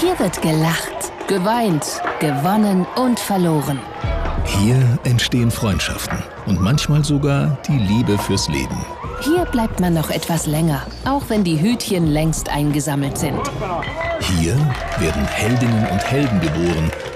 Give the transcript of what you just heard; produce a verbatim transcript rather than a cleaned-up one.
Hier wird gelacht, geweint, gewonnen und verloren. Hier entstehen Freundschaften und manchmal sogar die Liebe fürs Leben. Hier bleibt man noch etwas länger, auch wenn die Hütchen längst eingesammelt sind. Hier werden Heldinnen und Helden geboren